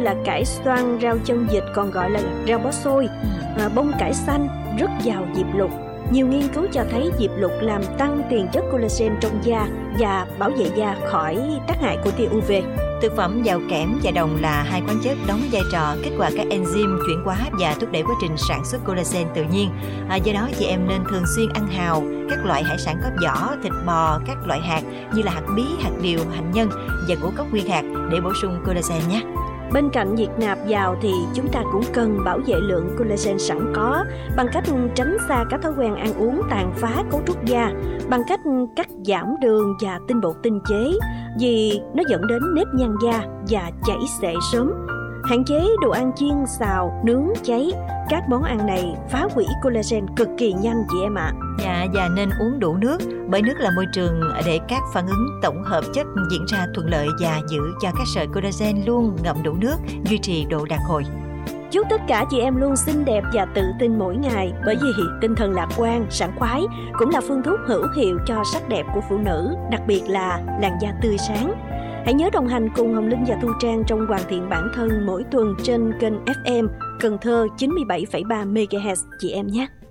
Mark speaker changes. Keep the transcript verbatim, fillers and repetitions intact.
Speaker 1: là cải xoăn, rau chân vịt còn gọi là rau bó xôi, à, bông cải xanh rất giàu diệp lục. Nhiều nghiên cứu cho thấy diệp lục làm tăng tiền chất collagen trong da và bảo vệ da khỏi tác hại của tia u vê.
Speaker 2: Thực phẩm giàu kẽm và đồng là hai khoáng chất đóng vai trò kích hoạt các enzyme chuyển hóa và thúc đẩy quá trình sản xuất collagen tự nhiên. À, do đó chị em nên thường xuyên ăn hàu, các loại hải sản có vỏ, thịt bò, các loại hạt như là hạt bí, hạt điều, hạnh nhân và ngũ cốc nguyên hạt để bổ sung collagen nhé.
Speaker 1: Bên cạnh việc nạp vào thì chúng ta cũng cần bảo vệ lượng collagen sẵn có bằng cách tránh xa các thói quen ăn uống tàn phá cấu trúc da, bằng cách cắt giảm đường và tinh bột tinh chế vì nó dẫn đến nếp nhăn da và chảy xệ sớm. Hạn chế đồ ăn chiên, xào, nướng, cháy. Các món ăn này phá hủy collagen cực kỳ nhanh chị em ạ.
Speaker 2: Dạ, và nên uống đủ nước, bởi nước là môi trường để các phản ứng tổng hợp chất diễn ra thuận lợi và giữ cho các sợi collagen luôn ngậm đủ nước, duy trì độ đàn hồi.
Speaker 1: Chúc tất cả chị em luôn xinh đẹp và tự tin mỗi ngày, bởi vì tinh thần lạc quan, sảng khoái cũng là phương thuốc hữu hiệu cho sắc đẹp của phụ nữ, đặc biệt là làn da tươi sáng. Hãy nhớ đồng hành cùng Hồng Linh và Thu Trang trong hoàn thiện bản thân mỗi tuần trên kênh ép em Cần Thơ chín mươi bảy phẩy ba mê ga héc chị em nhé.